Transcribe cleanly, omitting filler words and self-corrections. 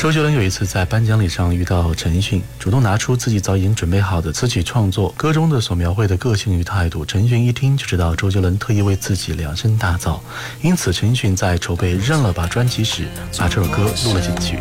周杰伦有一次在颁奖礼上遇到陈奕迅，主动拿出自己早已经准备好的词曲创作，歌中的所描绘的个性与态度，陈奕迅一听就知道周杰伦特意为自己量身打造，因此陈奕迅在筹备认了吧专辑时把这首歌录了进去。